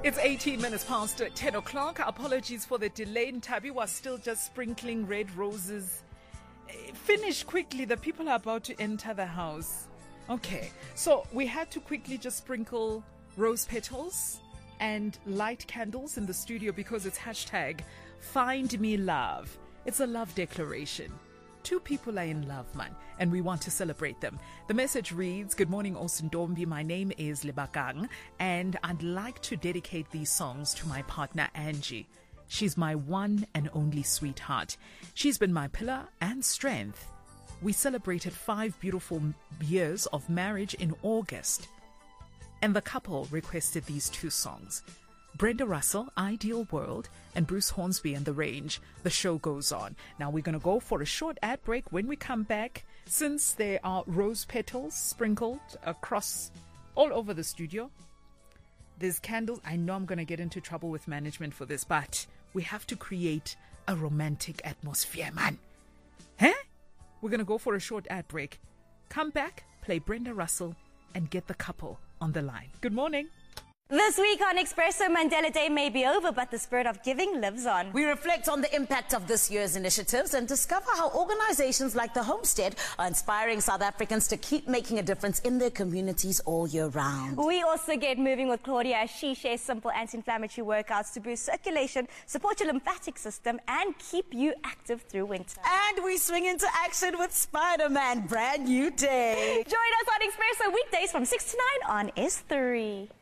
It's 18 minutes past 10 o'clock. Apologies for the delay. Ntabi was still just sprinkling red roses. Finish quickly. The people are about to enter the house. Okay, so we had to quickly just sprinkle rose petals and light candles in the studio because it's hashtag Find Me Love. It's a love declaration. Two people are in love, man, and we want to celebrate them. The message reads, "Good morning, Osundombi. My name is Lebakang, and I'd like to dedicate these songs to my partner, Angie. She's my one and only sweetheart. She's been my pillar and strength. We celebrated 5 beautiful years of marriage in August." And the couple requested these 2 songs. Brenda Russell, Ideal World, and Bruce Hornsby and The Range. The show goes on. Now we're going to go for a short ad break. When we come back, since there are rose petals sprinkled across all over the studio, there's candles. I know I'm going to get into trouble with management for this, but we have to create a romantic atmosphere, man. Huh? We're going to go for a short ad break. Come back, play Brenda Russell, and get the couple on the line. Good morning. This week on Expresso, Mandela Day may be over, but the spirit of giving lives on. We reflect on the impact of this year's initiatives and discover how organizations like the Homestead are inspiring South Africans to keep making a difference in their communities all year round. We also get moving with Claudia as she shares simple anti-inflammatory workouts to boost circulation, support your lymphatic system, and keep you active through winter. And we swing into action with Spider-Man, brand new day. Join us on Expresso weekdays from 6 to 9 on S3.